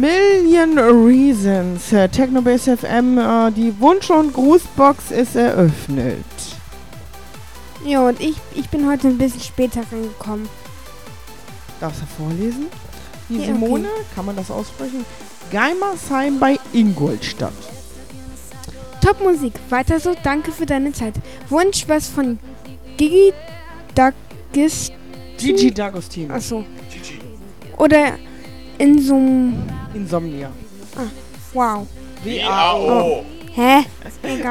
Million Reasons. Technobase FM, die Wunsch- und Grußbox ist eröffnet. Ja, und ich bin heute ein bisschen später reingekommen. Darfst du vorlesen? Die Ja, Simone, okay. kann man das aussprechen? Geimersheim bei Ingolstadt. Top-Musik, weiter so, danke für deine Zeit. Wunsch was von Gigi Gigi D'Agostino. Achso. Oder Insomnia. Wow. W-A-O. Hä? Egal.